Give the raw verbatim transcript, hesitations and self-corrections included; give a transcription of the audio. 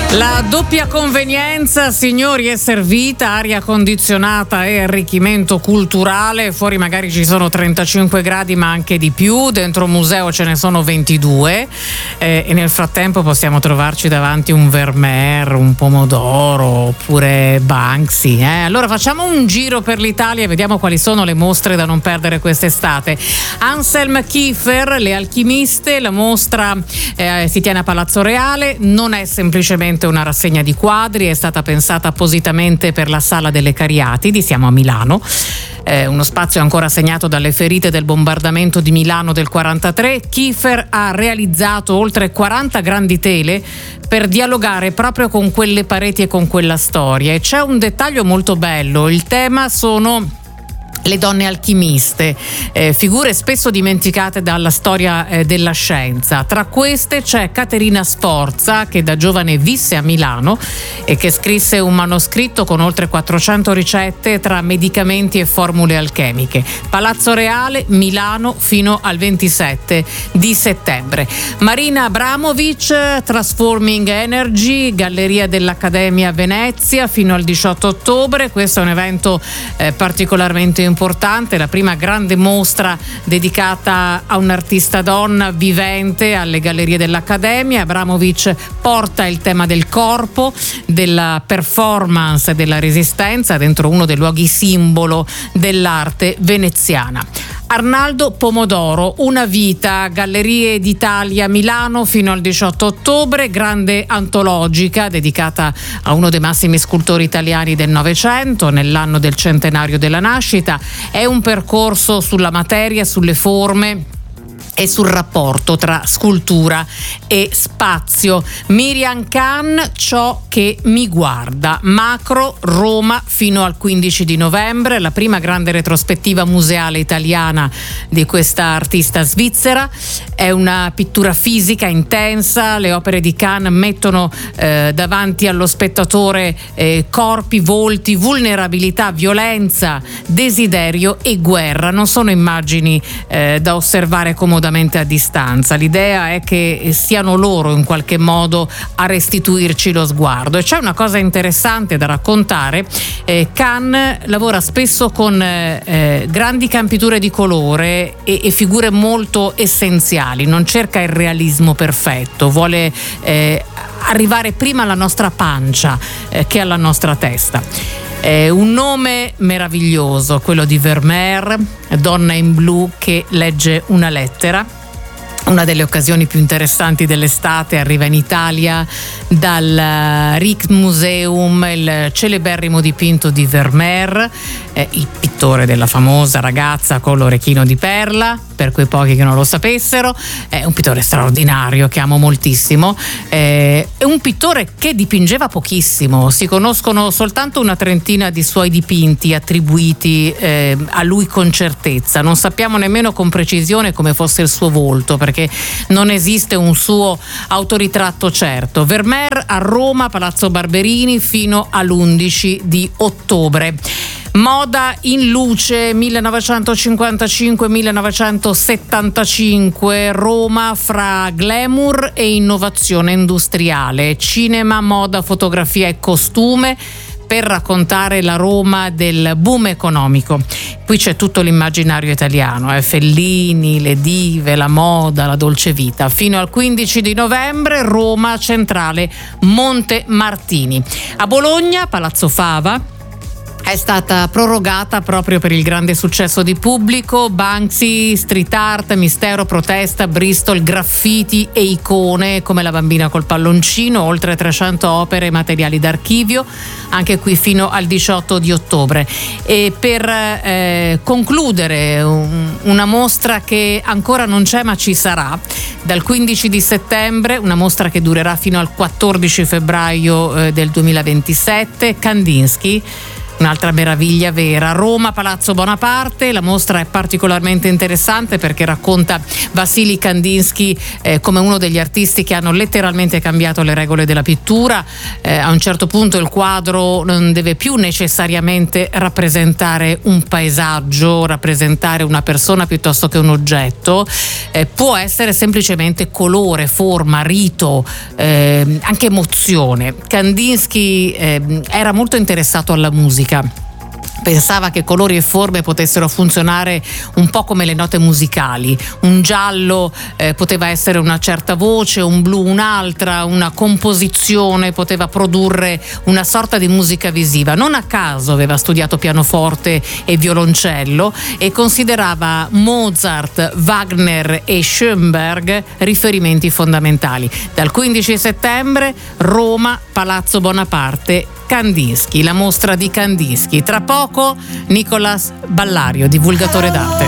La doppia convenienza, signori, è servita, aria condizionata e arricchimento culturale. Fuori magari ci sono trentacinque gradi, ma anche di più. Dentro un museo ce ne sono ventidue, eh, e nel frattempo possiamo trovarci davanti un Vermeer, un Pomodoro oppure Banksy. Eh. Allora facciamo un giro per l'Italia e vediamo quali sono le mostre da non perdere quest'estate. Anselm Kiefer, Le Alchimiste, la mostra eh, si tiene a Palazzo Reale, non è semplicemente una rassegna di quadri, è stata pensata appositamente per la Sala delle Cariatidi, siamo a Milano, eh, uno spazio ancora segnato dalle ferite del bombardamento di Milano del quarantatré. Kiefer ha realizzato oltre quaranta grandi tele per dialogare proprio con quelle pareti e con quella storia, e c'è un dettaglio molto bello: il tema sono le donne alchimiste, eh, figure spesso dimenticate dalla storia eh, della scienza. Tra queste c'è Caterina Sforza, che da giovane visse a Milano e che scrisse un manoscritto con oltre quattrocento ricette tra medicamenti e formule alchemiche. Palazzo Reale, Milano, fino al ventisette di settembre. Marina Abramovic, Transforming Energy, Galleria dell'Accademia Venezia, fino al diciotto ottobre. Questo è un evento eh, particolarmente importante, la prima grande mostra dedicata a un'artista donna vivente alle Gallerie dell'Accademia. Abramovic porta il tema del corpo, della performance e della resistenza dentro uno dei luoghi simbolo dell'arte veneziana. Arnaldo Pomodoro, Una vita, Gallerie d'Italia Milano fino al diciotto ottobre, grande antologica dedicata a uno dei massimi scultori italiani del Novecento, nell'anno del centenario della nascita. È un percorso sulla materia, sulle forme e sul rapporto tra scultura e spazio. Miriam Khan, Ciò che mi guarda, Macro, Roma fino al quindici di novembre, la prima grande retrospettiva museale italiana di questa artista svizzera. È una pittura fisica intensa, le opere di Khan mettono eh, davanti allo spettatore eh, corpi, volti, vulnerabilità, violenza, desiderio e guerra. Non sono immagini eh, da osservare comodamente a distanza, l'idea è che siano loro in qualche modo a restituirci lo sguardo. E c'è una cosa interessante da raccontare: eh, Khan lavora spesso con eh, grandi campiture di colore e, e figure molto essenziali, non cerca il realismo perfetto, vuole eh, arrivare prima alla nostra pancia eh, che alla nostra testa. Eh, un nome meraviglioso, quello di Vermeer, Donna in blu che legge una lettera. Una delle occasioni più interessanti dell'estate arriva in Italia dal Rijksmuseum, il celeberrimo dipinto di Vermeer, eh, il pittore della famosa ragazza con l'orecchino di perla, per quei pochi che non lo sapessero. È un pittore straordinario che amo moltissimo, eh, è un pittore che dipingeva pochissimo, si conoscono soltanto una trentina di suoi dipinti attribuiti eh, a lui con certezza, non sappiamo nemmeno con precisione come fosse il suo volto, perché non esiste un suo autoritratto certo. Vermeer a Roma, Palazzo Barberini fino all'undici di ottobre. Moda in luce, millenovecentocinquantacinque millenovecentosettantacinque, Roma fra glamour e innovazione industriale, cinema, moda, fotografia e costume, per raccontare la Roma del boom economico. Qui c'è tutto l'immaginario italiano, eh? Fellini, le dive, la moda, la dolce vita. Fino al quindici di novembre, Roma Centrale, Monte Martini. A Bologna, Palazzo Fava, è stata prorogata proprio per il grande successo di pubblico. Banksy, street art, mistero, protesta, Bristol, graffiti e icone come La bambina col palloncino, oltre trecento opere e materiali d'archivio, anche qui fino al diciotto di ottobre. E per eh, concludere un, una mostra che ancora non c'è ma ci sarà, dal quindici di settembre, una mostra che durerà fino al quattordici febbraio eh, del duemilaventisette, Kandinsky, un'altra meraviglia vera. Roma, Palazzo Bonaparte, la mostra è particolarmente interessante perché racconta Vassili Kandinsky eh, come uno degli artisti che hanno letteralmente cambiato le regole della pittura. Eh, a un certo punto il quadro non deve più necessariamente rappresentare un paesaggio, rappresentare una persona piuttosto che un oggetto, eh, può essere semplicemente colore, forma, rito, eh, anche emozione. Kandinsky eh, era molto interessato alla musica. Pensava che colori e forme potessero funzionare un po' come le note musicali. Un giallo eh, poteva essere una certa voce, un blu un'altra, una composizione poteva produrre una sorta di musica visiva. Non a caso aveva studiato pianoforte e violoncello e considerava Mozart, Wagner e Schoenberg riferimenti fondamentali. Dal quindici settembre, Roma, Palazzo Bonaparte, Kandinsky, la mostra di Kandinsky. Tra poco Nicolas Ballario, divulgatore d'arte.